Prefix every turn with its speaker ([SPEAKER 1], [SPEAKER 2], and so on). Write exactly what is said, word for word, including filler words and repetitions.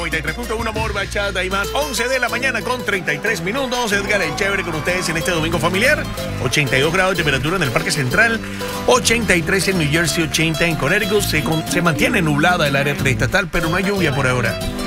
[SPEAKER 1] noventa y tres punto uno Amor, Bachata y más. once de la mañana con treinta y tres minutos. Edgar el Chévere con ustedes en este domingo familiar. ochenta y dos grados de temperatura en el Parque Central. ochenta y tres en New Jersey, ochenta en Connecticut. Se, con, se mantiene nublada el área preestatal, pero no hay lluvia por ahora.